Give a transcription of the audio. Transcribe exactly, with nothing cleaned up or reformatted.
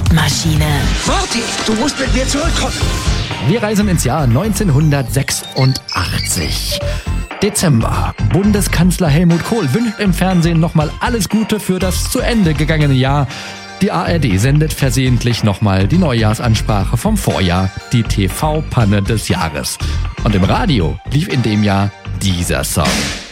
Zeitmaschine. Marty, du musst mit mir zurückkommen. Wir reisen ins Jahr neunzehnhundertsechsundachtzig. Dezember. Bundeskanzler Helmut Kohl wünscht im Fernsehen nochmal alles Gute für das zu Ende gegangene Jahr. Die A R D sendet versehentlich nochmal die Neujahrsansprache vom Vorjahr, die T V-Panne des Jahres. Und im Radio lief in dem Jahr dieser Song.